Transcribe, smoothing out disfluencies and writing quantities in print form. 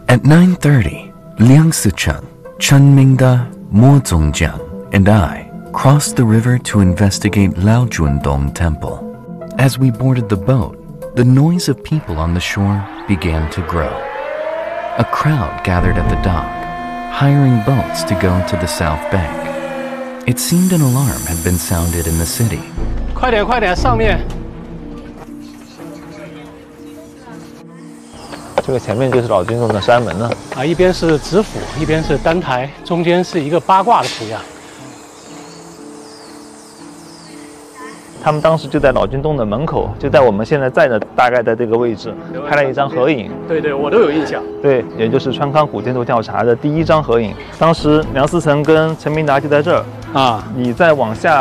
At 9:30, Liang Sicheng, Chen Mingda, Mo Zongjiang, and I crossed the river to investigate Lao Jundong Temple. As we boarded the boat, the noise of people on the shore began to grow. A crowd gathered at the dock, hiring boats to go to the south bank. It seemed an alarm had been sounded in the city. 快点，快点，上面！ 这个前面就是老君洞的山门了。 啊，一边是直府，一边是单台，中间是一个八卦的图样。 他们当时就在老君洞的门口，就在我们现在在的大概的这个位置，拍了一张合影。 对对，我都有印象。 对，也就是川康古建筑调查的第一张合影。当时梁思成跟陈明达就在这儿啊，你再往下